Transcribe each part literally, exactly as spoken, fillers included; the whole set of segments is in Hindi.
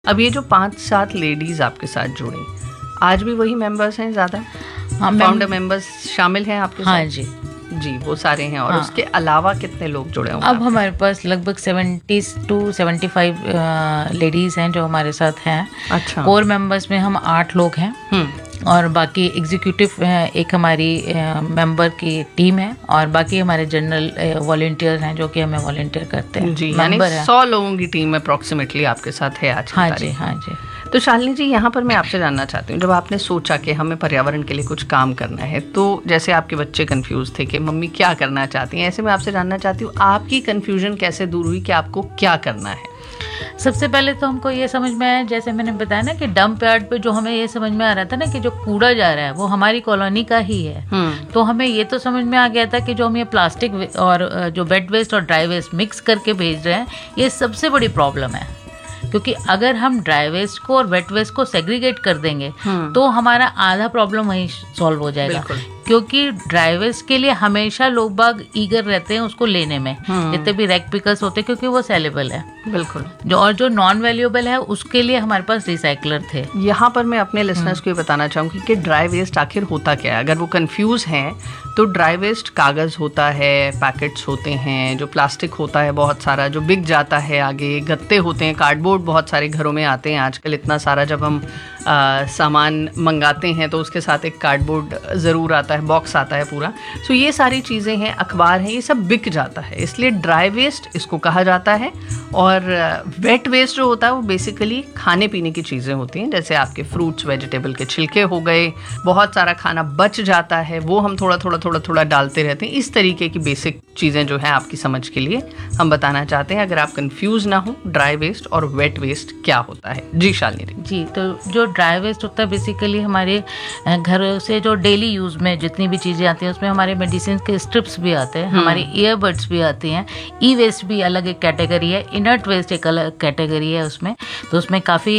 अब ये जो पाँच सात लेडीज आपके साथ जुड़ी, आज भी वही मेंबर्स हैं ज़्यादा? हाँ, फाउंडर मेंबर्स शामिल हैं आपके हाँ साथ? जी जी, वो सारे हैं। और हाँ। उसके अलावा कितने लोग जुड़े होंगे? अब हमारे पास लगभग seventy two seventy five ladies हैं जो हमारे साथ हैं। अच्छा। कोर मेंबर्स में हम आठ लोग हैं और बाकी एग्जीक्यूटिव एक हमारी मेंबर की टीम है और बाकी हमारे जनरल वॉलंटियर्स हैं जो कि हमें वॉलंटियर करते हैं। जी, यानी सौ लोगों की टीम अप्रोक्सीमेटली आपके साथ है आज की हाँ तारीख। जी हाँ जी। तो शालिनी जी, यहाँ पर मैं आपसे जानना चाहती हूँ, जब आपने सोचा कि हमें पर्यावरण के लिए कुछ काम करना है, तो जैसे आपके बच्चे कंफ्यूज थे कि मम्मी क्या करना चाहती हैं, ऐसे मैं आपसे जानना चाहती हूँ आपकी कंफ्यूजन कैसे दूर हुई कि आपको क्या करना है? सबसे पहले तो हमको ये समझ में आया, जैसे मैंने बताया ना कि डंप यार्ड पे जो हमें ये समझ में आ रहा था ना कि जो कूड़ा जा रहा है वो हमारी कॉलोनी का ही है। तो हमें ये तो समझ में आ गया था कि जो हम ये प्लास्टिक और जो वेट वेस्ट और ड्राई वेस्ट मिक्स करके भेज रहे हैं, ये सबसे बड़ी प्रॉब्लम है। क्योंकि अगर हम ड्राई वेस्ट को और वेट वेस्ट को सेग्रीगेट कर देंगे तो हमारा आधा प्रॉब्लम वहीं सॉल्व हो जाएगा। क्योंकि ड्राई वेस्ट के लिए हमेशा लोग बाग ईगर रहते हैं उसको लेने में, जितने भी रैक पिकर्स होते हैं, क्योंकि वो सेलेबल है। बिल्कुल। जो और जो नॉन वैल्यूएबल है उसके लिए हमारे पास रिसाइकलर थे। यहाँ पर मैं अपने लिसनर्स को ये बताना चाहूँगी कि ड्राई वेस्ट आखिर होता क्या है। अगर वो कंफ्यूज हैं तो ड्राई वेस्ट कागज़ होता है, पैकेट्स होते हैं, जो प्लास्टिक होता है बहुत सारा जो बिक जाता है, आगे गत्ते होते हैं, कार्डबोर्ड बहुत सारे घरों में आते हैं आजकल इतना सारा। जब हम आ, सामान मंगाते हैं तो उसके साथ एक कार्डबोर्ड ज़रूर आता है, बॉक्स आता है पूरा। सो ये सारी चीज़ें हैं, अखबार हैं, ये सब बिक जाता है, इसलिए ड्राई वेस्ट इसको कहा जाता है। और वेट वेस्ट जो होता है वो बेसिकली खाने पीने की चीज़ें होती हैं, जैसे आपके फ्रूट्स वेजिटेबल के छिलके हो गए, बहुत सारा खाना बच जाता है, वो हम थोड़ा थोड़ा थोड़ा थोड़ा डालते रहते हैं। इस तरीके की बेसिक चीज़ें जो है आपकी समझ के लिए हम बताना चाहते हैं, अगर आप कंफ्यूज ना हो ड्राई वेस्ट और वेट वेस्ट क्या होता है। जी शालिनी जी, तो जो ड्राई वेस्ट होता है बेसिकली हमारे घर से जो डेली यूज़ में जितनी भी चीज़ें आती हैं उसमें हमारे मेडिसिन के स्ट्रिप्स भी आते हैं, हमारी ईयरबड्स भी आती हैं, ई वेस्ट भी अलग एक कैटेगरी है, इनर्ट वेस्ट एक अलग कैटेगरी है उसमें। तो उसमें काफ़ी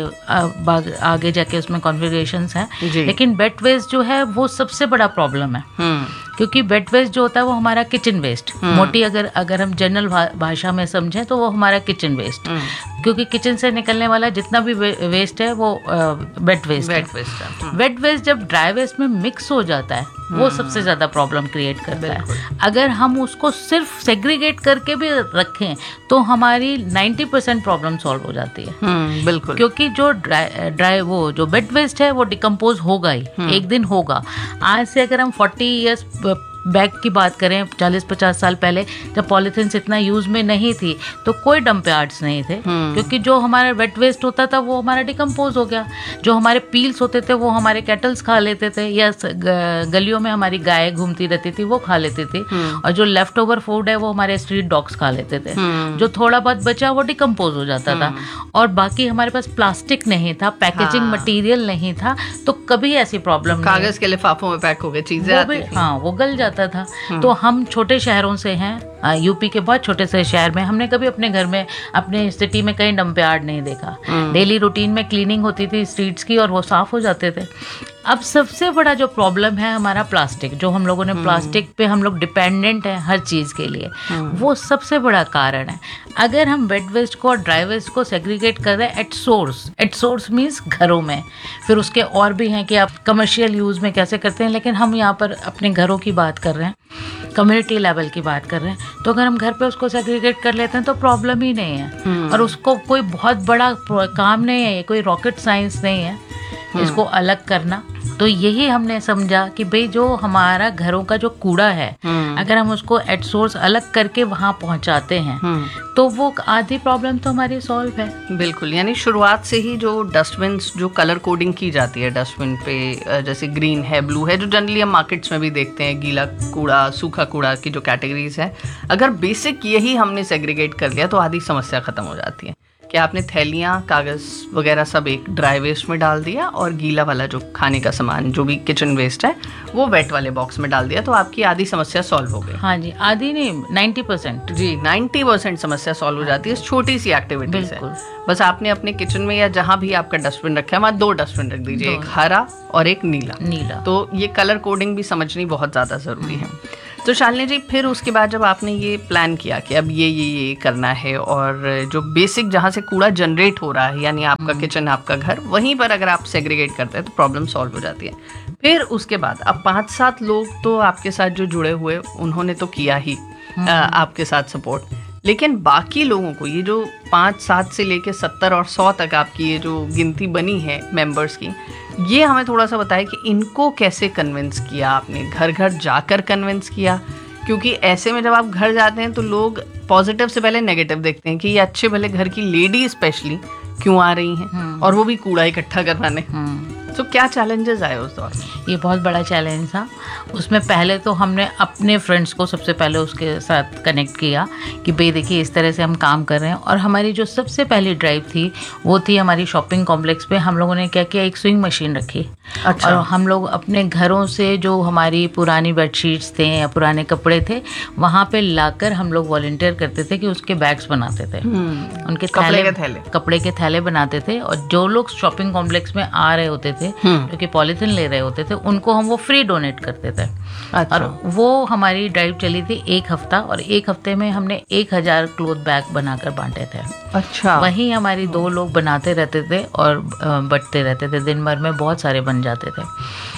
आगे जाके उसमें कॉन्फ़िगरेशंस हैं। लेकिन वेट वेस्ट जो है वो सबसे बड़ा प्रॉब्लम है, क्योंकि वेट वेस्ट जो होता है वो हमारा किचन वेस्ट, मोटी अगर अगर हम जनरल भाषा में समझें तो वो हमारा किचन वेस्ट, क्योंकि किचन से निकलने वाला जितना भी वे, वेस्ट है वो वेट वेस्ट वेट वेस्ट है। वेट वेस्ट जब ड्राई वेस्ट में मिक्स हो जाता है वो सबसे ज़्यादा प्रॉब्लम क्रिएट करता है। अगर हम उसको सिर्फ सेग्रीगेट करके भी रखें तो हमारी नाइन्टी परसेंट प्रॉब्लम सॉल्व हो जाती है। बिल्कुल। क्योंकि जो ड्राई ड्राई वो जो वेट वेस्ट है वो डिकम्पोज होगा ही, एक दिन होगा। आज से अगर हम फोर्टी ईयर्स बैग की बात करें, चालीस पचास साल पहले जब पॉलीथीन इतना यूज में नहीं थी तो कोई डंप यार्ड्स नहीं थे, क्योंकि जो हमारा वेट वेस्ट होता था वो हमारा डिकम्पोज हो गया। जो हमारे पील्स होते थे वो हमारे कैटल्स खा लेते थे, या गलियों में हमारी गाय घूमती रहती थी वो खा लेती थी, और जो लेफ्ट ओवर फूड है वो हमारे स्ट्रीट डॉग्स खा लेते थे। जो थोड़ा बहुत बचा वो डिकम्पोज हो जाता था। और बाकी हमारे पास प्लास्टिक नहीं था, पैकेजिंग मटीरियल नहीं था, तो कभी ऐसी प्रॉब्लम, कागज के लिफाफों में पैक हो गए चीजें आती थी। हाँ, वो गल जाता था। तो हम छोटे शहरों से हैं, यूपी के बहुत छोटे से शहर में, हमने कभी अपने घर में अपने सिटी में कहीं डंप यार्ड नहीं देखा। डेली रूटीन में क्लीनिंग होती थी स्ट्रीट्स की और वो साफ हो जाते थे। अब सबसे बड़ा जो प्रॉब्लम है हमारा प्लास्टिक, जो हम लोगों ने प्लास्टिक पे हम लोग डिपेंडेंट हैं हर चीज़ के लिए, वो सबसे बड़ा कारण है। अगर हम वेट वेस्ट को और ड्राई वेस्ट को सेग्रीगेट कर रहे हैं at source, at source means घरों में, फिर उसके और भी हैं कि आप कमर्शियल यूज़ में कैसे करते हैं, लेकिन हम यहाँ पर अपने घरों की बात कर रहे हैं, कम्युनिटी लेवल की बात कर रहे हैं। तो अगर हम घर पे उसको सेग्रीगेट कर लेते हैं तो प्रॉब्लम ही नहीं है, और उसको कोई बहुत बड़ा काम नहीं है, कोई रॉकेट साइंस नहीं है इसको अलग करना। तो यही हमने समझा कि भाई जो हमारा घरों का जो कूड़ा है अगर हम उसको एट सोर्स अलग करके वहाँ पहुँचाते हैं तो वो आधी प्रॉब्लम तो हमारी सॉल्व है। बिल्कुल, यानी शुरुआत से ही जो डस्टबिन जो कलर कोडिंग की जाती है डस्टबिन पे, जैसे ग्रीन है, ब्लू है, जो जनरली हम मार्केट्स में भी देखते हैं, गीला कूड़ा, सूखा कूड़ा की जो कैटेगरीज है, अगर बेसिक यही हमने सेग्रीगेट कर लिया तो आधी समस्या खत्म हो जाती है। कि आपने थैलियाँ, कागज़ वगैरह सब एक ड्राई वेस्ट में डाल दिया और गीला वाला जो खाने का सामान जो भी किचन वेस्ट है वो वेट वाले बॉक्स में डाल दिया, तो आपकी आधी समस्या सॉल्व हो गई। हाँ जी, आधी नहीं, नाइन्टी परसेंट। जी, नाइन्टी परसेंट समस्या सॉल्व हो जाती है इस छोटी सी एक्टिविटी से। बस आपने अपने किचन में या जहाँ भी आपका डस्टबिन रखा है वहाँ दो डस्टबिन रख दीजिए, एक हरा और एक नीला। नीला। तो ये कलर कोडिंग भी समझनी बहुत ज़्यादा ज़रूरी है। तो शालिनी जी, फिर उसके बाद जब आपने ये प्लान किया कि अब ये ये ये करना है, और जो बेसिक जहाँ से कूड़ा जनरेट हो रहा है, यानी आपका किचन, आपका घर, वहीं पर अगर आप सेग्रीगेट करते हैं तो प्रॉब्लम सॉल्व हो जाती है। फिर उसके बाद अब पाँच सात लोग तो आपके साथ जो जुड़े हुए, उन्होंने तो किया ही आ, आपके साथ सपोर्ट, लेकिन बाकी लोगों को, ये जो पाँच सात से लेके सत्तर और सौ तक आपकी ये जो गिनती बनी है मेंबर्स की, ये हमें थोड़ा सा बताएं कि इनको कैसे कन्विंस किया आपने? घर घर जाकर कन्विंस किया? क्योंकि ऐसे में जब आप घर जाते हैं तो लोग पॉजिटिव से पहले नेगेटिव देखते हैं कि ये अच्छे भले घर की लेडी स्पेशली क्यों आ रही हैं, और वो भी कूड़ा इकट्ठा करवाने। तो क्या चैलेंजेस आए उस दौर में? ये बहुत बड़ा चैलेंज था। उसमें पहले तो हमने अपने फ्रेंड्स को सबसे पहले उसके साथ कनेक्ट किया कि भाई देखिए इस तरह से हम काम कर रहे हैं। और हमारी जो सबसे पहली ड्राइव थी वो थी हमारी शॉपिंग कॉम्प्लेक्स पे। हम लोगों ने क्या किया, एक स्विंग मशीन रखी। अच्छा। और हम लोग अपने घरों से जो हमारी पुरानी बेडशीट्स थे या पुराने कपड़े थे, वहाँ पे लाकर हम लोग वॉलंटियर करते थे कि उसके बैग्स बनाते थे, उनके कपड़े के थैले कपड़े के थैले बनाते थे। और जो लोग शॉपिंग कॉम्प्लेक्स में आ रहे होते थे, जो कि पॉलीथिन ले रहे होते थे, उनको हम वो फ्री डोनेट करते थे। अच्छा। और वो हमारी ड्राइव चली थी एक हफ्ता, और एक हफ्ते में हमने एक हजार क्लोथ बैग बनाकर बांटे थे। अच्छा। वहीं हमारी दो लोग बनाते रहते थे और बंटते रहते थे, दिन भर में बहुत सारे बन जाते थे।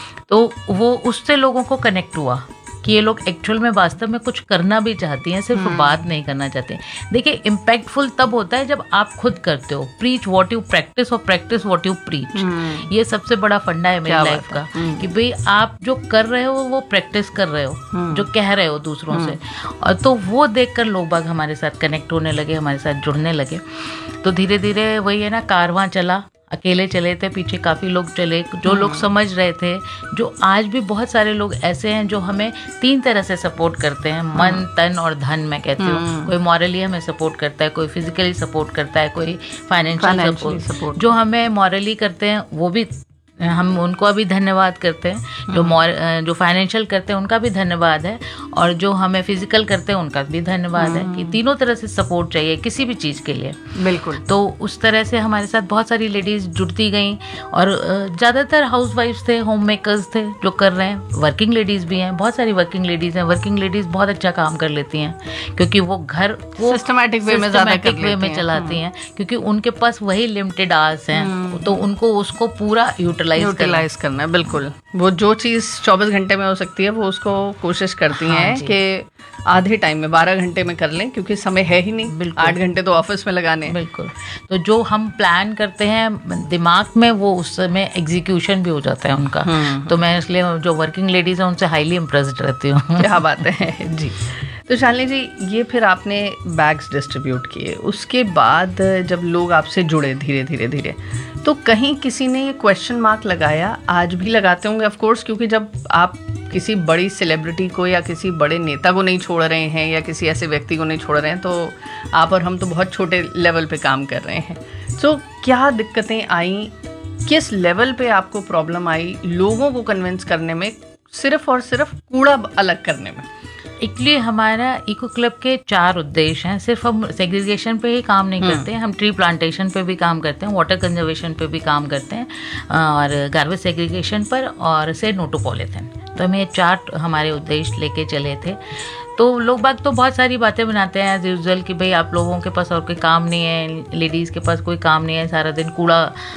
तो वो उससे लोगों को कनेक्ट हुआ कि ये लोग एक्चुअल में वास्तव में कुछ करना भी चाहती हैं, सिर्फ बात नहीं करना चाहते हैं। देखिए, इम्पैक्टफुल तब होता है जब आप खुद करते हो। प्रीच व्हाट यू प्रैक्टिस और प्रैक्टिस व्हाट यू प्रीच। ये सबसे बड़ा फंडा है मेरी लाइफ का, कि भाई आप जो कर रहे हो वो प्रैक्टिस कर रहे हो, जो कह रहे हो दूसरों से। और तो वो देखकर लोग बाग हमारे साथ कनेक्ट होने लगे, हमारे साथ जुड़ने लगे। तो धीरे धीरे वही है ना, कारवां चला। अकेले चले थे, पीछे काफ़ी लोग चले, जो लोग समझ रहे थे। जो आज भी बहुत सारे लोग ऐसे हैं जो हमें तीन तरह से सपोर्ट करते हैं, मन, तन और धन, मैं कहती हूँ। कोई मॉरली हमें सपोर्ट करता है, कोई फिजिकली सपोर्ट करता है, कोई फाइनेंशियल सपोर्ट। जो हमें मॉरली करते हैं वो भी हम उनको अभी धन्यवाद करते हैं। जो मॉर जो फाइनेंशियल करते हैं उनका भी धन्यवाद है, और जो हमें फिजिकल करते हैं उनका भी धन्यवाद है, कि तीनों तरह से सपोर्ट चाहिए किसी भी चीज़ के लिए। बिल्कुल। तो उस तरह से हमारे साथ बहुत सारी लेडीज़ जुड़ती गईं, और ज़्यादातर हाउस वाइफ्स थे, होम मेकर्स थे जो कर रहे हैं। वर्किंग लेडीज़ भी हैं, बहुत सारी वर्किंग लेडीज़ हैं। वर्किंग लेडीज़ बहुत अच्छा काम कर लेती हैं, क्योंकि वो घर वो सिस्टमैटिक वे में ज़्यादा वे में चलाती हैं, क्योंकि उनके पास वही लिमिटेड आवर्स हैं, तो उनको उसको पूरा यूटिलाइज यूटिलाइज करना है। बिल्कुल। वो जो चीज़ चौबीस घंटे में हो सकती है वो उसको कोशिश करती हाँ हैं कि आधे टाइम में, बारह घंटे में कर लें, क्योंकि समय है ही नहीं। आठ घंटे तो ऑफिस में लगाने। बिल्कुल। तो जो हम प्लान करते हैं दिमाग में, वो उस समय एग्जीक्यूशन भी हो जाता है उनका। तो मैं इसलिए जो वर्किंग लेडीज हैं उनसे हाईली इम्प्रेस्ड रहती हूँ। क्या बात है जी। तो शालिनी जी, ये फिर आपने बैग्स डिस्ट्रीब्यूट किए, उसके बाद जब लोग आपसे जुड़े धीरे धीरे धीरे, तो कहीं किसी ने ये क्वेश्चन मार्क लगाया? आज भी लगाते होंगे ऑफ कोर्स, क्योंकि जब आप किसी बड़ी सेलिब्रिटी को या किसी बड़े नेता को नहीं छोड़ रहे हैं, या किसी ऐसे व्यक्ति को नहीं छोड़ रहे हैं, तो आप और हम तो बहुत छोटे लेवल पे काम कर रहे हैं। तो क्या दिक्कतें आई? किस लेवल पे आपको प्रॉब्लम आई लोगों को कन्विंस करने में, सिर्फ और सिर्फ कूड़ा अलग करने में? एक्चुअली हमारा इको क्लब के चार उद्देश्य हैं। सिर्फ हम सेग्रीगेशन पे ही काम नहीं करते हैं, हम ट्री प्लांटेशन पे भी काम करते हैं, वाटर कंजर्वेशन पे भी काम करते हैं, और गार्बेज सेग्रीगेशन पर, और से नो टू पॉलीथिन। तो हमें चार हमारे उद्देश्य लेके चले थे। तो लोग बाग तो बहुत सारी बातें बनाते हैं एज यूजुअल कि भाई आप लोगों के पास और कोई काम नहीं है, लेडीज़ के पास कोई काम नहीं है, सारा दिन कूड़ा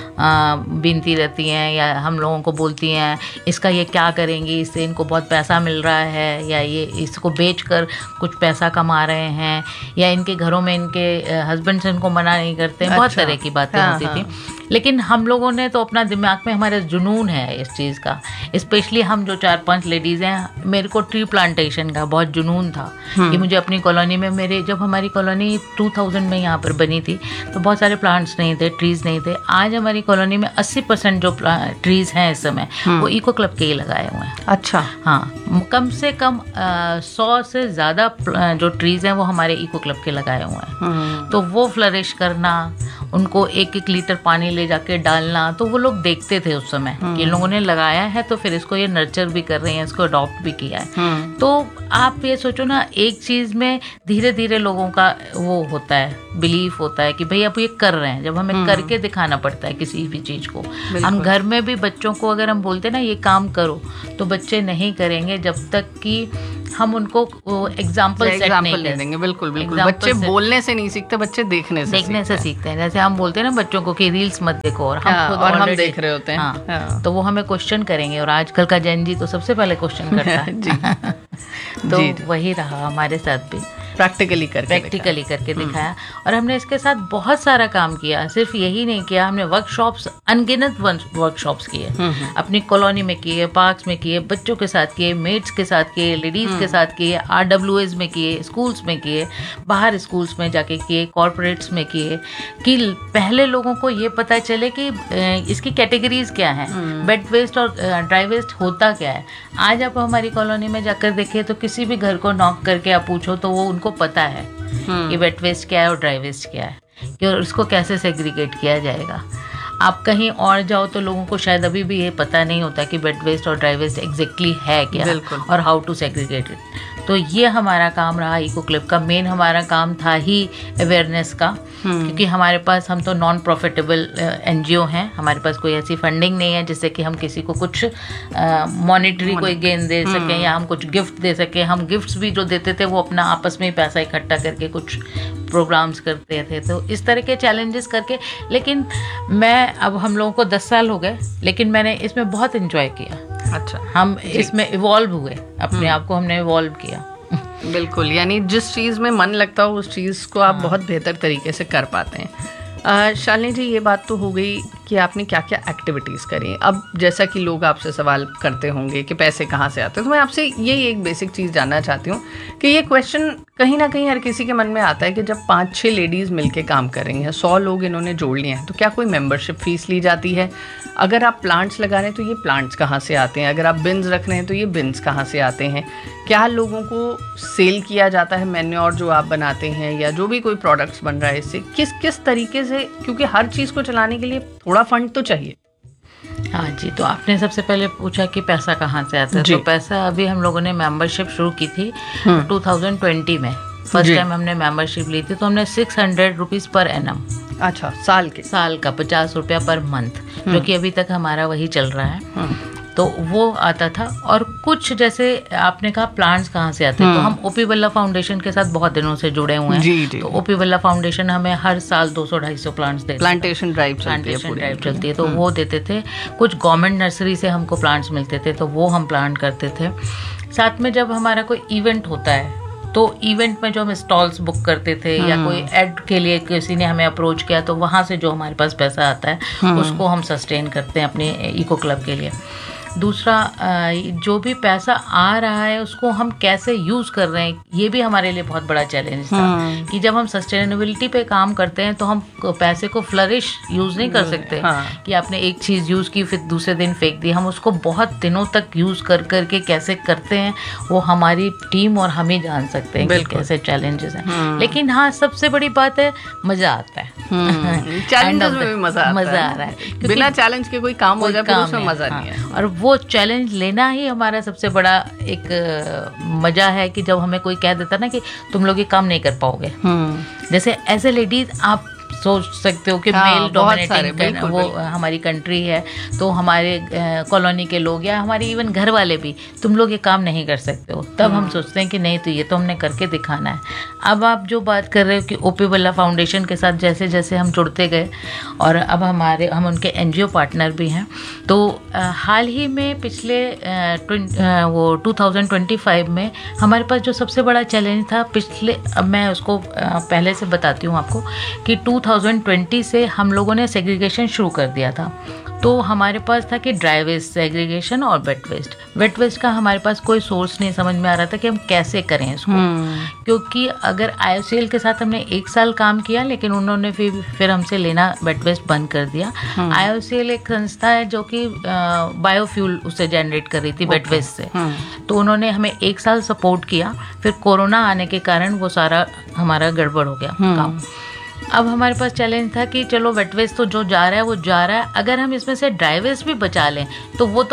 बीनती रहती हैं, या हम लोगों को बोलती हैं इसका ये क्या करेंगी, इससे इनको बहुत पैसा मिल रहा है, या ये इसको बेचकर कुछ पैसा कमा रहे हैं, या इनके घरों में इनके हस्बैंड से इनको मना नहीं करते हैं। बहुत तरह की बातें हाँ, होती हाँ। थी। लेकिन हम लोगों ने तो अपना दिमाग में, हमारा जुनून है इस चीज़ का, स्पेशली हम जो चार पांच लेडीज़ हैं, मेरे को ट्री प्लांटेशन का बहुत जुनून था कि मुझे अपनी कॉलोनी में, मेरे जब हमारी कॉलोनी दो हज़ार में यहाँ पर बनी थी तो बहुत सारे प्लांट्स नहीं थे, ट्रीज़ नहीं थे। आज हमारी कॉलोनी में अस्सी परसेंट जो ट्रीज़ हैं इस समय वो इको क्लब के ही लगाए हुए हैं। अच्छा। हाँ, कम से कम सौ से ज़्यादा जो ट्रीज़ हैं वो हमारे इको क्लब के लगाए हुए हैं। तो वो फ्लरिश करना, उनको एक एक लीटर पानी ले जाके डालना, तो वो लोग देखते थे उस समय कि इन लोगों ने लगाया है तो फिर इसको ये नर्चर भी कर रहे हैं, इसको अडॉप्ट भी किया है। तो आप ये सोचो ना, एक चीज़ में धीरे धीरे लोगों का वो होता है, बिलीफ होता है कि भाई अब ये कर रहे हैं। जब हमें करके दिखाना पड़ता है किसी भी चीज़ को, हम घर में भी बच्चों को अगर हम बोलते हैं ना ये काम करो, तो बच्चे नहीं करेंगे जब तक कि हम उनको एग्जाम्पल सेट नहीं ले देंगे। बिल्कुल बिल्कुल, Example बच्चे set- बोलने से नहीं सीखते, बच्चे देखने से देखने से सीखते हैं। जैसे हम बोलते हैं ना बच्चों को कि रील्स मत देखो, और हम हाँ, खुद और हम already- देख रहे होते हैं। हाँ, हाँ। तो वो हमें क्वेश्चन करेंगे, और आजकल का जेन जी तो सबसे पहले क्वेश्चन करता है। जी तो जी, जी। वही रहा हमारे साथ भी, प्रैक्टिकली करके प्रैक्टिकली करके दिखाया। और हमने इसके साथ बहुत सारा काम किया, सिर्फ यही नहीं किया, हमने वर्कशॉप्स, अनगिनत वर्कशॉप्स किए, अपनी कॉलोनी में किए, पार्क्स में किए, बच्चों के साथ किए, मेट्स के साथ किए, लेडीज के साथ किए, आर डब्ल्यू एस में किए, स्कूल्स में किए, बाहर स्कूल्स में जाके किए, कॉरपोरेट्स में किए, कि पहले लोगों को ये पता चले कि अ, इसकी कैटेगरीज क्या हैं, वेट वेस्ट और ड्राई वेस्ट होता क्या है। आज आप हमारी कॉलोनी में जाकर देखिए तो किसी भी घर को नॉक करके आप पूछो तो वो उनको पता है कि वेट वेस्ट क्या है और ड्राई वेस्ट क्या है, कि और उसको कैसे सेग्रीगेट किया जाएगा। आप कहीं और जाओ तो लोगों को शायद अभी भी ये पता नहीं होता कि वेट वेस्ट और ड्राई वेस्ट एग्जैक्टली है क्या और हाउ टू सेग्रीगेट इट। तो ये हमारा काम रहा इको क्लिप का। मेन हमारा काम था ही अवेयरनेस का, क्योंकि हमारे पास, हम तो नॉन प्रॉफिटेबल एनजीओ हैं, हमारे पास कोई ऐसी फंडिंग नहीं है जिससे कि हम किसी को कुछ मॉनिटरी कोई गेन दे सकें या हम कुछ गिफ्ट दे सकें। हम गिफ्ट्स भी जो देते थे वो अपना आपस में ही पैसा इकट्ठा करके कुछ प्रोग्राम्स करते थे। तो इस तरह के चैलेंजेस करके, लेकिन मैं, अब हम लोगों को दस साल हो गए, लेकिन मैंने इसमें बहुत इन्जॉय किया। अच्छा, हम इसमें इवॉल्व हुए, अपने आप को हमने इवॉल्व किया। बिल्कुल, यानी जिस चीज़ में मन लगता हो उस चीज़ को आप बहुत बेहतर तरीके से कर पाते हैं। अ, शालिनी जी, ये बात तो हो गई कि आपने क्या क्या एक्टिविटीज़ करी। अब जैसा कि लोग आपसे सवाल करते होंगे कि पैसे कहाँ से आते हैं, तो मैं आपसे यही एक बेसिक चीज़ जानना चाहती हूँ कि ये क्वेश्चन कहीं ना कहीं हर किसी के मन में आता है कि जब पाँच छः लेडीज़ मिलके काम कर रही हैं, सौ लोग इन्होंने जोड़ लिए हैं, तो क्या कोई मेंबरशिप फ़ीस ली जाती है? अगर आप प्लांट्स लगा रहे हैं तो ये प्लांट्स कहाँ से आते हैं? अगर आप बिन्स रख रहे हैं तो ये बिन्स कहाँ से आते हैं? क्या लोगों को सेल किया जाता है मैन्योर जो आप बनाते हैं, या जो भी कोई प्रोडक्ट्स बन रहा है इससे, किस किस तरीके से? क्योंकि हर चीज़ को चलाने के लिए थोड़ा फंड तो चाहिए। हाँ जी, तो आपने सबसे पहले पूछा कि पैसा कहाँ से आता है। तो पैसा, अभी हम लोगों ने मेंबरशिप शुरू की थी टू थाउजेंड ट्वेंटी में। फर्स्ट टाइम हमने मेंबरशिप ली थी, तो हमने six hundred rupees per annum, अच्छा, साल के साल का पचास रुपया पर मंथ, जो कि अभी तक हमारा वही चल रहा है। तो वो आता था। और कुछ, जैसे आपने कहा प्लांट्स कहाँ से आते हैं, तो हम ओपी बल्ला फाउंडेशन के साथ बहुत दिनों से जुड़े हुए हैं। जी, जी। तो ओपी बल्ला फाउंडेशन हमें हर साल दो सौ ढाई सौ प्लांट्स देते हैं। प्लांटेशन ड्राइव प्लांटेशन ड्राइव चलती है, तो वो देते थे। कुछ गवर्नमेंट नर्सरी से हमको प्लांट्स मिलते थे, तो वो हम प्लांट करते थे। साथ में जब हमारा कोई इवेंट होता है, तो इवेंट में जो हम स्टॉल्स बुक करते थे या कोई एड के लिए किसी ने हमें अप्रोच किया, तो वहाँ से जो हमारे पास पैसा आता है उसको हम सस्टेन करते हैं अपने इको क्लब के लिए। दूसरा, जो भी पैसा आ रहा है उसको हम कैसे यूज़ कर रहे हैं, ये भी हमारे लिए बहुत बड़ा चैलेंज था कि जब हम सस्टेनेबिलिटी पे काम करते हैं तो हम पैसे को फ्लरिश यूज़ नहीं कर सकते। हाँ। कि आपने एक चीज़ यूज़ की फिर दूसरे दिन फेंक दी। हम उसको बहुत दिनों तक यूज़ कर करके कैसे करते हैं वो हमारी टीम और हम ही जान सकते हैं कि कैसे चैलेंजेस हैं। लेकिन हाँ, सबसे बड़ी बात है, मज़ा आता है। चैलेंजेस में भी मज़ा आता मज़ा है। आ रहा है। बिना चैलेंज के कोई काम हो जाए फिर उसमें मज़ा नहीं है। और वो चैलेंज लेना ही हमारा सबसे बड़ा एक मजा है कि जब हमें कोई कह देता ना कि तुम लोग ये काम नहीं कर पाओगे। जैसे एज ए लेडीज आप सोच सकते हो कि हाँ, मेल डोमिनेटिंग बिल्कुल, वो बिल्कुल। हमारी कंट्री है, तो हमारे कॉलोनी के लोग या हमारे इवन घर वाले भी, तुम लोग ये काम नहीं कर सकते हो। तब हम सोचते हैं कि नहीं, तो ये तो हमने करके दिखाना है। अब आप जो बात कर रहे हो कि ओपी बल्ला फाउंडेशन के साथ जैसे जैसे हम जुड़ते गए और अब हमारे हम उनके एनजीओ पार्टनर भी हैं, तो आ, हाल ही में पिछले आ, आ, वो टू थाउजेंड ट्वेंटी फाइव में हमारे पास जो सबसे बड़ा चैलेंज था पिछले, अब मैं उसको आ, पहले से बताती हूँ आपको कि टू थाउजेंड ट्वेंटी से हम लोगों ने सेग्रीगेशन शुरू कर दिया था। तो हमारे पास था कि ड्राई वेस्ट सेग्रीगेशन और वेट वेस्ट। वेट वेस्ट का हमारे पास कोई सोर्स नहीं समझ में आ रहा था कि हम कैसे करें इसको, क्योंकि अगर आई ओ सी एल के साथ हमने एक साल काम किया, लेकिन उन्होंने फिर फिर हमसे लेना वेट वेस्ट बंद कर दिया। आई ओ सी एल एक संस्था है जो कि बायोफ्यूल उससे जनरेट कर रही थी वेट वेस्ट से, तो उन्होंने हमें एक साल सपोर्ट किया। फिर कोरोना आने के कारण वो सारा हमारा गड़बड़ हो गया काम। अब हमारे पास चैलेंज था कि चलो वेट वेस्ट तो जो जा रहा है वो जा रहा है, अगर हम इसमें से ड्राई वेस्ट भी बचा लें तो वो तो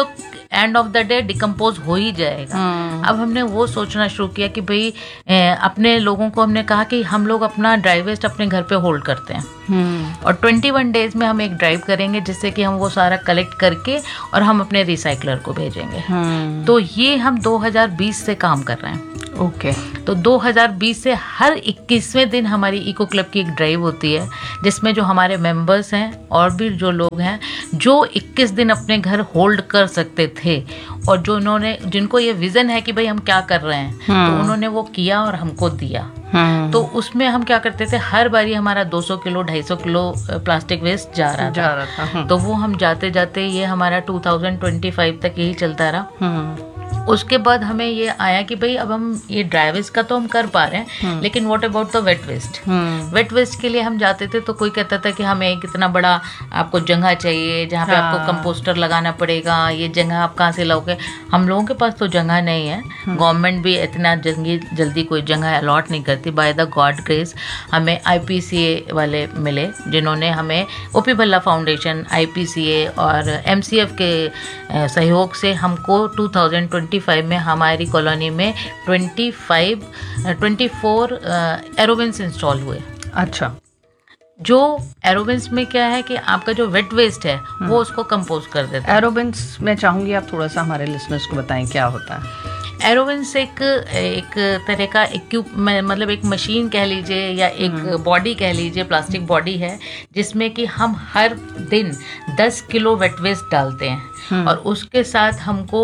end of the day decompose हो ही जाएगा। अब हमने वो सोचना शुरू किया कि भाई अपने लोगों को हमने कहा कि हम लोग अपना ड्राई वेस्ट अपने घर पे होल्ड करते हैं और इक्कीस डेज में हम एक ड्राइव करेंगे जिससे कि हम वो सारा कलेक्ट करके और हम अपने रिसाइकलर को भेजेंगे। तो ये हम दो हज़ार बीस से काम कर रहे हैं। Okay okay. तो दो हज़ार बीस से हर इक्कीसवें दिन हमारी इको क्लब की एक ड्राइव होती है जिसमें जो हमारे मेंबर्स हैं और भी जो लोग हैं जो इक्कीस दिन अपने घर होल्ड कर सकते थे और जो उन्होंने जिनको ये विजन है कि भाई हम क्या कर रहे हैं तो उन्होंने वो किया और हमको दिया। तो उसमें हम क्या करते थे, हर बारी हमारा दो सौ किलो ढाई सौ किलो प्लास्टिक वेस्ट जा रहा जा था, रहा था। तो वो हम जाते जाते ये हमारा दो हज़ार पच्चीस तक यही चलता रहा। उसके बाद हमें ये आया कि भाई अब हम ये ड्राई वेस्ट का तो हम कर पा रहे हैं लेकिन what about the wet waste. Wet waste के लिए हम जाते थे तो कोई कहता था कि हमें एक इतना बड़ा आपको जगह चाहिए जहाँ पे हाँ। आपको कंपोस्टर लगाना पड़ेगा, ये जगह आप कहाँ से लाओगे। हम लोगों के पास तो जगह नहीं है, गवर्नमेंट भी इतना जल्दी जल्दी कोई जगह अलॉट नहीं करती। बाय द गॉड ग्रेस हमें आई पी सी ए वाले मिले जिन्होंने हमें OP Bhalla foundation, I P C ए और एम सी एफ के सहयोग से हमको दो हज़ार पच्चीस में हमारी कॉलोनी में पच्चीस चौबीस एरोविंस इंस्टॉल हुए। अच्छा, जो एरोविंस में क्या है कि आपका जो वेट वेस्ट है वो उसको कंपोज कर देता है। एरोबिन्स मैं चाहूंगी आप थोड़ा सा हमारे लिसनर्स को बताएं क्या होता है। एरोविंस एक एक तरह का इक्विप मतलब एक मशीन कह लीजिए या एक बॉडी कह लीजिए, प्लास्टिक बॉडी है जिसमें कि हम हर दिन दस किलो वेट वेस्ट डालते हैं और उसके साथ हमको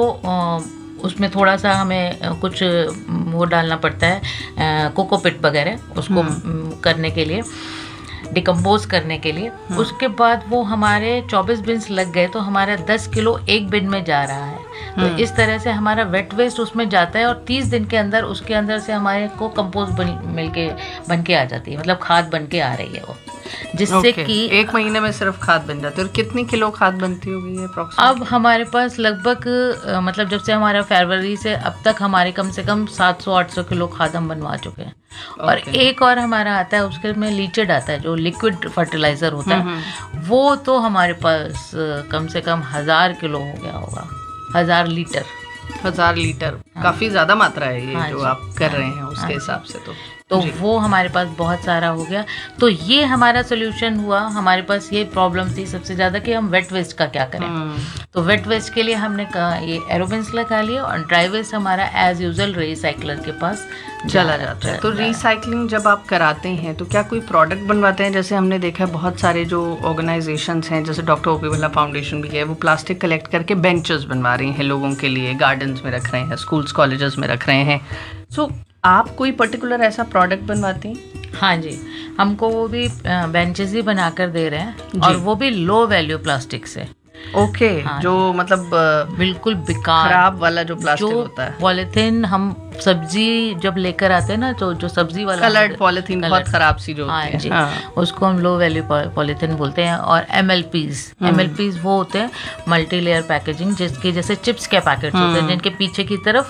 उसमें थोड़ा सा हमें कुछ वो डालना पड़ता है कोकोपिट वगैरह उसको करने के लिए, डिकम्पोज करने के लिए। उसके बाद वो हमारे चौबीस बिन्स लग गए तो हमारा दस किलो एक बिन में जा रहा है। तो इस तरह से हमारा वेट वेस्ट उसमें जाता है और तीस दिन के अंदर उसके अंदर से हमारे को कंपोज बन मिल के बन के आ जाती है, मतलब खाद बन के आ रही है वो, जिससे okay. कि एक महीने में सिर्फ खाद बन जाती है। और कितनी किलो खाद बनती होगी ये अप्रॉक्सिमेट? अब हमारे पास लगभग मतलब जब से हमारा फरवरी से अब तक हमारे कम से कम सात सौ आठ सौ किलो खाद हम बनवा चुके हैं। और okay. एक और हमारा आता है उसके में लीचेड आता है जो लिक्विड फर्टिलाइजर होता है, वो तो हमारे पास कम से कम हजार किलो हो गया होगा, हजार लीटर हजार लीटर हाँ। काफी ज्यादा मात्रा है ये हाँ जो आप कर हाँ रहे हैं उसके हिसाब से तो तो वो हमारे पास बहुत सारा हो गया। तो ये हमारा सोल्यूशन हुआ। हमारे पास ये प्रॉब्लम थी सबसे ज़्यादा कि हम वेट वेस्ट का क्या करें। तो वेट वेस्ट के लिए हमने कहा ये एरोबिन्स लगा लिया और ड्राई वेस्ट हमारा एज यूजुअल रिसाइकलर के पास चला जाता है। तो रिसाइकलिंग जब आप कराते हैं तो क्या कोई प्रोडक्ट बनवाते हैं? जैसे हमने देखा है बहुत सारे जो ऑर्गेनाइजेशंस हैं जैसे डॉक्टर ओपी भल्ला फाउंडेशन भी है, वो प्लास्टिक कलेक्ट करके बेंचेस बनवा रही हैं लोगों के लिए, गार्डन्स में रख रहे हैं, स्कूल्स कॉलेजेस में रख रहे हैं। सो आप कोई पर्टिकुलर ऐसा प्रोडक्ट बनवाती हैं? हाँ जी, हमको वो भी बेंचेस ही बनाकर दे रहे हैं और वो भी लो वैल्यू प्लास्टिक से। ओके okay, हाँ, जो मतलब बिल्कुल बेकार खराब वाला जो प्लास्टिक जो होता है, पॉलिथीन हम सब्जी जब लेकर आते हैं ना तो जो सब्जी वाला कलर्ड पॉलिथीन बहुत खराब सी जो हाँ होती है जी, हाँ। उसको हम लो वैल्यू पॉलिथीन बोलते हैं। और M L Ps M L Ps वो होते हैं मल्टी लेयर पैकेजिंग, जिसके जैसे चिप्स के पैकेट्स होते हैं जिनके पीछे की तरफ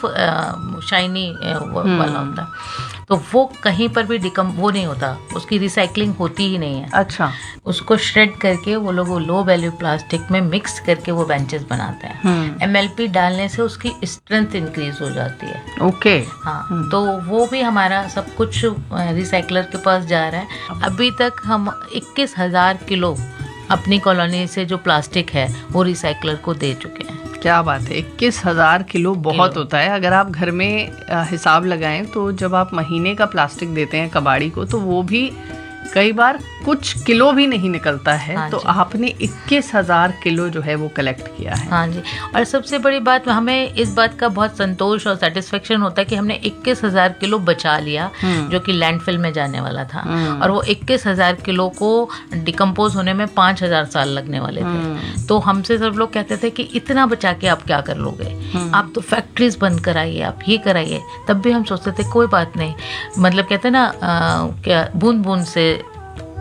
शाइनी वाला होता है। तो वो कहीं पर भी डिकम वो नहीं होता, उसकी रिसाइकलिंग होती ही नहीं है। अच्छा, उसको श्रेड करके वो लोग लो वैल्यू प्लास्टिक में मिक्स करके वो बेंचेस बनाते हैं। एम एल पी डालने से उसकी स्ट्रेंथ इंक्रीज हो जाती है। Okay okay. हाँ, तो वो भी हमारा सब कुछ रिसाइकलर के पास जा रहा है। अभी तक हम इक्कीस हजार किलो अपनी कॉलोनी से जो प्लास्टिक है वो रिसाइकलर को दे चुके हैं। क्या बात है, इक्कीस हजार किलो बहुत होता है। अगर आप घर में हिसाब लगाएं तो जब आप महीने का प्लास्टिक देते हैं कबाड़ी को तो वो भी कई बार कुछ किलो भी नहीं निकलता है। हाँ तो आपने इक्कीस हजार किलो जो है वो कलेक्ट किया है। हाँ जी, और सबसे बड़ी बात हमें इस बात का बहुत संतोष और सेटिस्फेक्शन होता है कि हमने इक्कीस हजार किलो बचा लिया जो कि लैंडफिल में जाने वाला था। और वो इक्कीस हजार किलो को डिकम्पोज होने में पाँच हजार साल लगने वाले थे। तो हमसे सब लोग कहते थे कि इतना बचा के आप क्या कर लोगे, आप तो फैक्ट्रीज बंद कराइए, आप ये कराइए। तब भी हम सोचते थे कोई बात नहीं, मतलब कहते हैं ना क्या बूंद बूंद से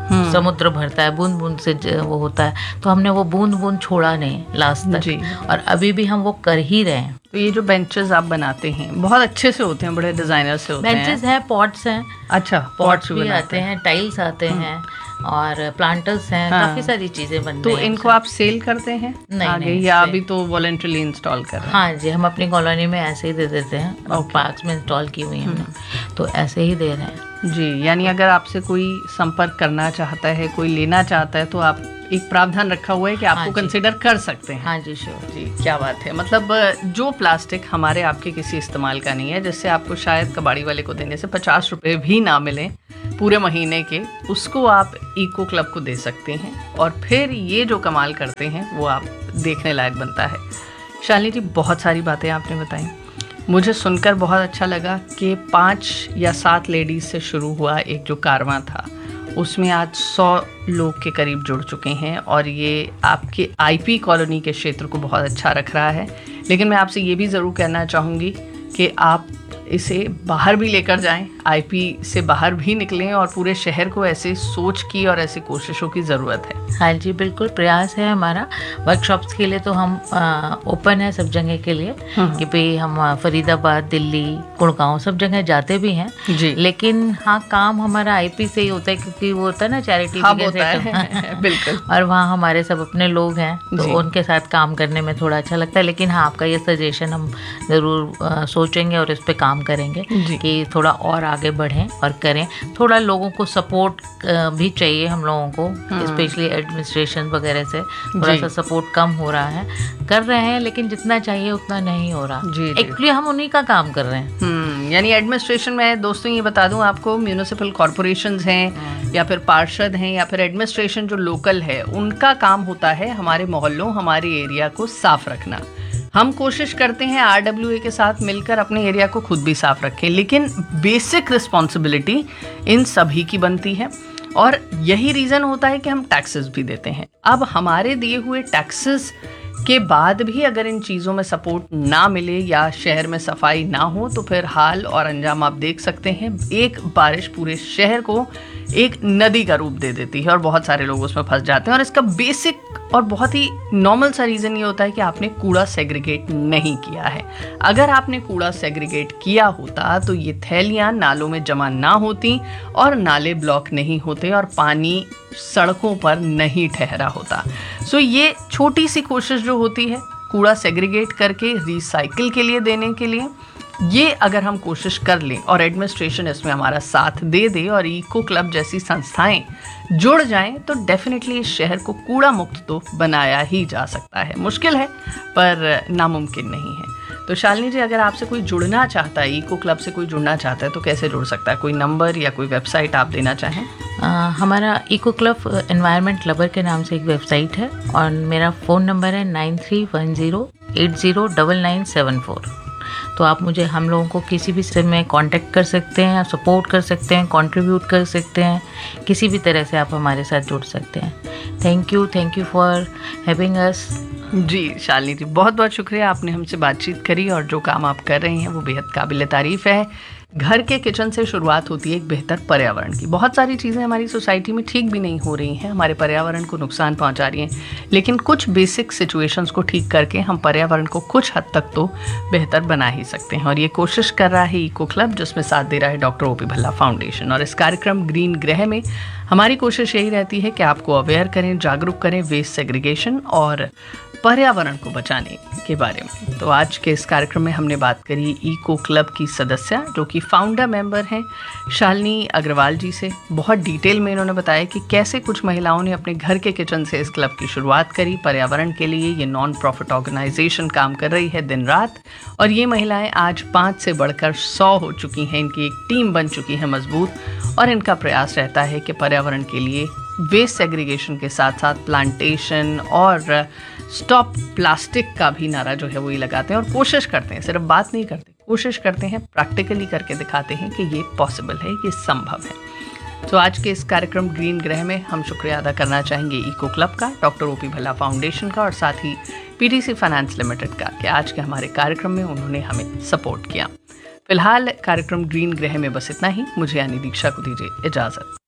समुद्र भरता है, बूंद बूंद से ज- वो होता है, तो हमने वो बूंद बूंद छोड़ा नहीं लास्ट तक जी। और अभी भी हम वो कर ही रहे हैं। तो ये जो बेंचेस आप बनाते हैं बहुत अच्छे से होते हैं, बड़े डिजाइनर से होते हैं। बेंचेस हैं, पॉट्स हैं, अच्छा, पॉट्स भी भी बनाते आते हैं, टाइल्स आते हैं और प्लांटर्स हैं, हाँ। काफी सारी चीजें बन तो रही हैं इनको हमसे। आप सेल करते हैं नहीं, आगे, नहीं, या सेल- अभी तो वॉलंटरली इंस्टॉल कर रहे हैं? हाँ जी, हम अपनी कॉलोनी में ऐसे ही दे देते हैं, Okay. पार्क्स में इंस्टॉल की हुई हमने, तो ऐसे ही दे रहे हैं। जी, यानी अगर आपसे कोई संपर्क करना चाहता है, कोई लेना चाहता है, तो आप एक प्रावधान रखा हुआ है कि आपको हाँ जी। कंसिडर कर सकते हैं। हाँ जी, श्योर। जी, क्या बात है। मतलब जो प्लास्टिक हमारे आपके किसी इस्तेमाल का नहीं है, जिससे आपको शायद कबाड़ी वाले को देने से पचास रुपए भी ना मिले पूरे महीने के, उसको आप इको क्लब को दे सकते हैं और फिर ये जो कमाल करते हैं वो आप देखने लायक बनता है। शालिनी जी, बहुत सारी बातें आपने बताई, मुझे सुनकर बहुत अच्छा लगा कि पाँच या सात लेडीज से शुरू हुआ एक जो कारवां था, उसमें आज सौ लोग के करीब जुड़ चुके हैं और ये आपके आईपी कॉलोनी के क्षेत्र को बहुत अच्छा रख रहा है। लेकिन मैं आपसे ये भी ज़रूर कहना चाहूँगी कि आप इसे बाहर भी लेकर जाएं, आईपी से बाहर भी निकलें और पूरे शहर को ऐसे सोच की और ऐसी कोशिशों की ज़रूरत है। हाँ जी, बिल्कुल प्रयास है हमारा। वर्कशॉप्स के लिए तो हम ओपन है सब जगह के लिए कि भाई हम आ, फरीदाबाद, दिल्ली, गुड़गांव सब जगह जाते भी हैं जी। लेकिन हाँ, काम हमारा आईपी से ही होता है क्योंकि वो होता है ना चैरिटी हब होता है बिल्कुल। और वहाँ हमारे सब अपने लोग हैं जी। तो उनके साथ काम करने में थोड़ा अच्छा लगता है। लेकिन हाँ, आपका ये सजेशन हम ज़रूर आ, सोचेंगे और इस पे काम करेंगे जी। कि थोड़ा और आगे बढ़ें और करें। थोड़ा लोगों को सपोर्ट भी चाहिए हम लोगों को, स्पेशली एडमिनिस्ट्रेशन वगैरह से थोड़ा जी। सा सपोर्ट कम हो रहा है, कर रहे हैं लेकिन जितना चाहिए उतना नहीं हो रहा। जी, जी। एक्चुअली हम उन्हीं का काम कर रहे हैं। हम्म यानी एडमिनिस्ट्रेशन में, दोस्तों ये बता दूं आपको, म्यूनिसिपल कॉरपोरेशंस हैं या फिर पार्षद हैं या फिर एडमिनिस्ट्रेशन जो लोकल है, उनका काम होता है हमारे मोहल्लों, हमारे एरिया को साफ रखना। हम कोशिश करते हैं आरडब्ल्यूए के साथ मिलकर अपने एरिया को खुद भी साफ रखें, लेकिन बेसिक रिस्पॉन्सिबिलिटी इन सभी की बनती है और यही रीज़न होता है कि हम टैक्सेस भी देते हैं। अब हमारे दिए हुए टैक्सेस के बाद भी अगर इन चीज़ों में सपोर्ट ना मिले या शहर में सफाई ना हो तो फिर हाल और अंजाम आप देख सकते हैं। एक बारिश पूरे शहर को एक नदी का रूप दे देती है और बहुत सारे लोग उसमें फंस जाते हैं। और इसका बेसिक और बहुत ही नॉर्मल सा रीज़न ये होता है कि आपने कूड़ा सेग्रीगेट नहीं किया है। अगर आपने कूड़ा सेग्रीगेट किया होता तो ये थैलियाँ नालों में जमा ना होती और नाले ब्लॉक नहीं होते और पानी सड़कों पर नहीं ठहरा होता। सो ये छोटी सी कोशिश जो होती है कूड़ा सेग्रीगेट करके रिसाइकिल के लिए देने के लिए, ये अगर हम कोशिश कर लें और एडमिनिस्ट्रेशन इसमें हमारा साथ दे दे और इको क्लब जैसी संस्थाएं जुड़ जाएं तो डेफिनेटली इस शहर को कूड़ा मुक्त तो बनाया ही जा सकता है। मुश्किल है पर नामुमकिन नहीं है। तो शालिनी जी, अगर आपसे कोई जुड़ना चाहता है, इको क्लब से कोई जुड़ना चाहता है तो कैसे जुड़ सकता है? कोई नंबर या कोई वेबसाइट आप देना चाहें? आ, हमारा इको क्लब एनवायरनमेंट लवर के नाम से एक वेबसाइट है और मेरा फ़ोन नंबर है nine three one zero eight zero double nine seven four. तो आप मुझे, हम लोगों को किसी भी तरह में कांटेक्ट कर सकते हैं, सपोर्ट कर सकते हैं, कंट्रीब्यूट कर सकते हैं, किसी भी तरह से आप हमारे साथ जुड़ सकते हैं। Thank you thank you for having us. जी शालिनी जी, बहुत बहुत शुक्रिया, आपने हमसे बातचीत करी और जो काम आप कर रही हैं वो बेहद काबिल तारीफ़ है। घर के किचन से शुरुआत होती है एक बेहतर पर्यावरण की। बहुत सारी चीज़ें हमारी सोसाइटी में ठीक भी नहीं हो रही हैं, हमारे पर्यावरण को नुकसान पहुंचा रही हैं, लेकिन कुछ बेसिक सिचुएशंस को ठीक करके हम पर्यावरण को कुछ हद तक तो बेहतर बना ही सकते हैं। और ये कोशिश कर रहा है इको क्लब, जिसमें साथ दे रहा है doctor O P Bhalla foundation. और इस कार्यक्रम ग्रीन ग्रह में हमारी कोशिश यही रहती है कि आपको अवेयर करें, जागरूक करें वेस्ट सेग्रीगेशन और पर्यावरण को बचाने के बारे में। तो आज के इस कार्यक्रम में हमने बात करी इको क्लब की सदस्य जो कि फाउंडर मेंबर हैं शालिनी अग्रवाल जी से। बहुत डिटेल में इन्होंने बताया कि कैसे कुछ महिलाओं ने अपने घर के किचन से इस क्लब की शुरुआत करी। पर्यावरण के लिए ये नॉन प्रॉफिट ऑर्गेनाइजेशन काम कर रही है दिन रात, और ये महिलाएं आज पाँच से बढ़कर सौ हो चुकी हैं। इनकी एक टीम बन चुकी है मजबूत, और इनका प्रयास रहता है कि पर्यावरण के लिए वेस्ट सेग्रीगेशन के साथ साथ प्लांटेशन और स्टॉप प्लास्टिक का भी नारा जो है वो ही लगाते हैं। और कोशिश करते हैं, सिर्फ बात नहीं करते, कोशिश करते हैं, प्रैक्टिकली करके दिखाते हैं कि ये पॉसिबल है, ये संभव है। तो आज के इस कार्यक्रम ग्रीन ग्रह में हम शुक्रिया अदा करना चाहेंगे इको क्लब का, doctor O P Bhalla foundation का और साथ ही पीटीसी फाइनेंस लिमिटेड का कि आज के हमारे कार्यक्रम में उन्होंने हमें सपोर्ट किया। फिलहाल कार्यक्रम ग्रीन ग्रह में बस इतना ही। मुझे यानी दीक्षा को दीजिए इजाज़त।